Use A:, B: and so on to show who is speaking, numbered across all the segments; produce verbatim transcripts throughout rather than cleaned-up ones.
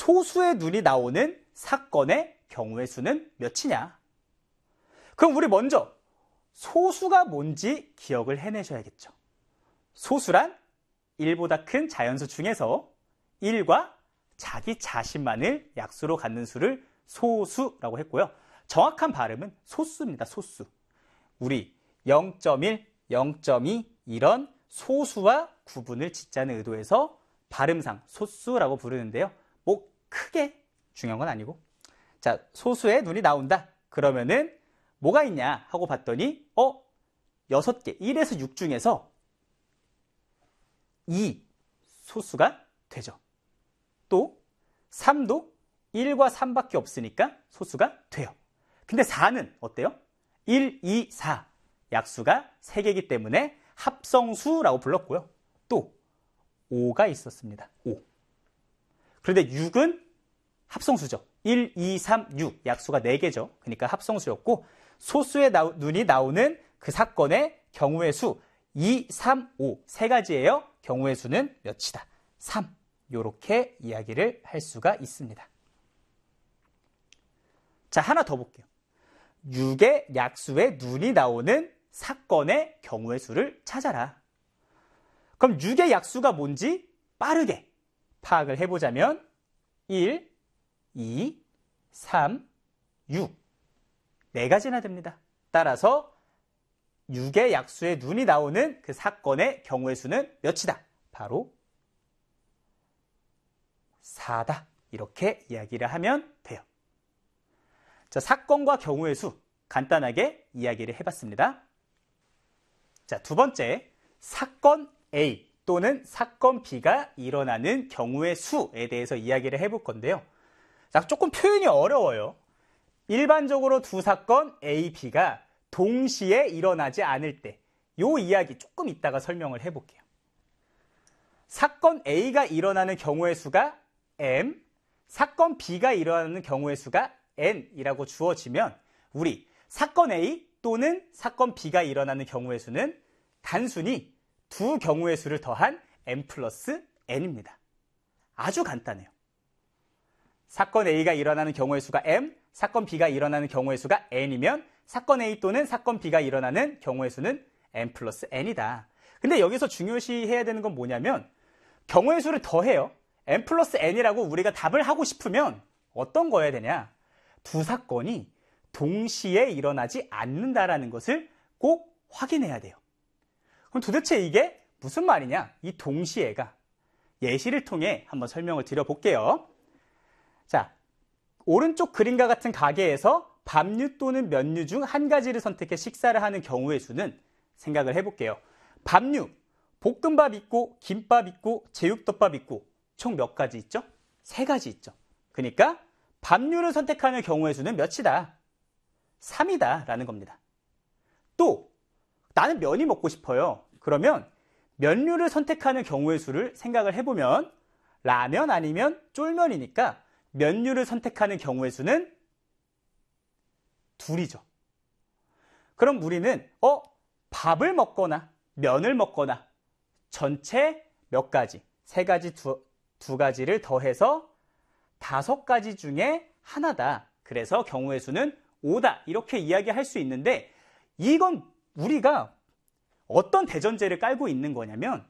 A: 소수의 눈이 나오는 사건의 경우의 수는 몇이냐? 그럼 우리 먼저 소수가 뭔지 기억을 해내셔야겠죠. 소수란 일보다 큰 자연수 중에서 일과 자기 자신만을 약수로 갖는 수를 소수라고 했고요. 정확한 발음은 소수입니다. 소수. 우리 영 점 일, 영 점 이 이런 소수와 구분을 짓자는 의도에서 발음상 소수라고 부르는데요. 뭐 크게 중요한 건 아니고. 자, 소수의 눈이 나온다. 그러면은 뭐가 있냐 하고 봤더니 어? 여섯 개, 일에서 육 중에서 이 소수가 되죠. 또 삼도 일과 삼밖에 없으니까 소수가 돼요. 근데 사는 어때요? 일, 이, 사 약수가 세 개이기 때문에 합성수라고 불렀고요. 또 오가 있었습니다. 오. 그런데 육은 합성수죠. 일, 이, 삼, 육 약수가 네 개죠. 그러니까 합성수였고 소수의 나오, 눈이 나오는 그 사건의 경우의 수 이, 삼, 오 세 가지예요. 경우의 수는 몇이다? 삼. 이렇게 이야기를 할 수가 있습니다. 자, 하나 더 볼게요. 육의 약수의 눈이 나오는 사건의 경우의 수를 찾아라. 그럼 육의 약수가 뭔지 빠르게 파악을 해보자면 일, 이, 삼, 육 네 가지나 됩니다. 따라서 육의 약수의 눈이 나오는 그 사건의 경우의 수는 몇이다? 바로 사다. 이렇게 이야기를 하면 돼요. 자, 사건과 경우의 수 간단하게 이야기를 해봤습니다. 자, 두 번째, 사건 A 또는 사건 B가 일어나는 경우의 수에 대해서 이야기를 해볼 건데요. 자, 조금 표현이 어려워요. 일반적으로 두 사건 A, B가 동시에 일어나지 않을 때 이 이야기 조금 이따가 설명을 해볼게요. 사건 A가 일어나는 경우의 수가 M, 사건 B가 일어나는 경우의 수가 N이라고 주어지면 우리 사건 A 또는 사건 B가 일어나는 경우의 수는 단순히 두 경우의 수를 더한 M 플러스 N입니다. 아주 간단해요. 사건 A가 일어나는 경우의 수가 M, 사건 B가 일어나는 경우의 수가 N이면 사건 A 또는 사건 B가 일어나는 경우의 수는 M 플러스 N이다. 근데 여기서 중요시해야 되는 건 뭐냐면 경우의 수를 더해요. M 플러스 N이라고 우리가 답을 하고 싶으면 어떤 거여야 되냐? 두 사건이 동시에 일어나지 않는다라는 것을 꼭 확인해야 돼요. 그럼 도대체 이게 무슨 말이냐? 이 동시에가 예시를 통해 한번 설명을 드려볼게요. 자, 오른쪽 그림과 같은 가게에서 밥류 또는 면류 중 한 가지를 선택해 식사를 하는 경우의 수는 생각을 해볼게요. 밥류, 볶음밥 있고 김밥 있고 제육덮밥 있고 총 몇 가지 있죠? 세 가지 있죠. 그러니까 밥류를 선택하는 경우의 수는 몇이다? 삼이다 라는 겁니다. 또 나는 면이 먹고 싶어요. 그러면 면류를 선택하는 경우의 수를 생각을 해보면 라면 아니면 쫄면이니까 면류를 선택하는 경우의 수는 둘이죠. 그럼 우리는 어 밥을 먹거나 면을 먹거나 전체 몇 가지, 세 가지, 두, 두 가지를 더해서 다섯 가지 중에 하나다. 그래서 경우의 수는 오다. 이렇게 이야기할 수 있는데 이건 우리가 어떤 대전제를 깔고 있는 거냐면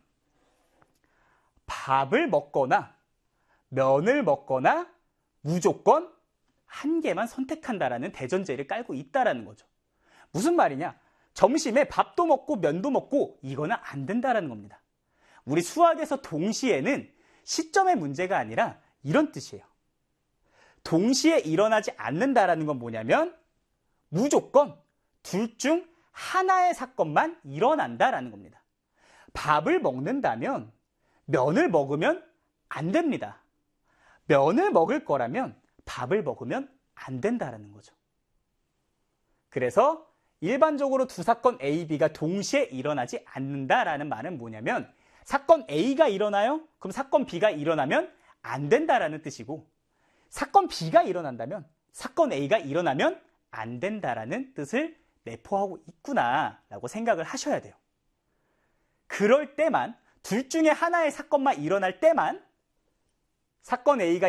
A: 밥을 먹거나 면을 먹거나 무조건 한 개만 선택한다라는 대전제를 깔고 있다라는 거죠. 무슨 말이냐? 점심에 밥도 먹고 면도 먹고 이거는 안 된다라는 겁니다. 우리 수학에서 동시에는 시점의 문제가 아니라 이런 뜻이에요. 동시에 일어나지 않는다라는 건 뭐냐면 무조건 둘 중 하나의 사건만 일어난다라는 겁니다. 밥을 먹는다면 면을 먹으면 안 됩니다. 면을 먹을 거라면 밥을 먹으면 안 된다라는 거죠. 그래서 일반적으로 두 사건 A, B가 동시에 일어나지 않는다라는 말은 뭐냐면 사건 A가 일어나요? 그럼 사건 B가 일어나면 안 된다라는 뜻이고 사건 B가 일어난다면 사건 A가 일어나면 안 된다라는 뜻을 내포하고 있구나라고 생각을 하셔야 돼요. 그럴 때만 둘 중에 하나의 사건만 일어날 때만 사건 A가